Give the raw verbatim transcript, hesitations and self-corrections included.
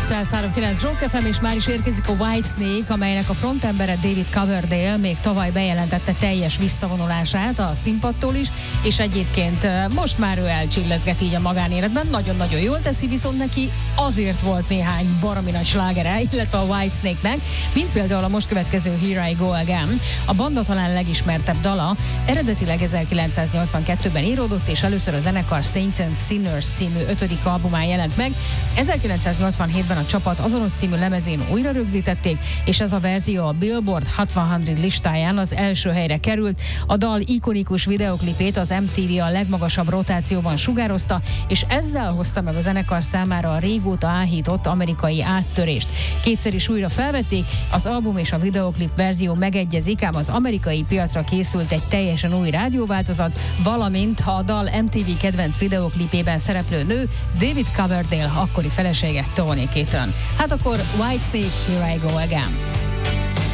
száz három kilenc Rock ef em, és már is érkezik a Whitesnake, amelynek a frontembere David Coverdale még tavaly bejelentette teljes visszavonulását a színpadtól is, és egyébként most már ő elcsillezget így a magánéletben, nagyon-nagyon jól teszi, viszont neki azért volt néhány baromi nagy slágere, illetve a Whitesnake-nek, mint például a most következő Here I Go Again. A banda talán legismertebb dala, eredetileg ezerkilencszáznyolcvankettőben íródott, és először a zenekar Saints and Sinners című ötödik albumán jelent meg. ezerkilencszáznyolcvanhétben a csapat azonos című lemezén újra rögzítették, és ez a verzió a Billboard Hot száz listáján az első helyre került. A dal ikonikus videoklipét az em té vé a legmagasabb rotációban sugározta, és ezzel hozta meg a zenekar számára a régóta áhított amerikai áttörést. Kétszer is újra felvették, az album és a videoklip verzió megegyezik, ám az amerikai piacra készült egy teljesen új rádióváltozat, valamint a dal em té vé kedvenc videoklipében szereplő nő, David Coverdale akkori felesége, Toni Keaton. Hát akkor Whitesnake, Here I Go Again.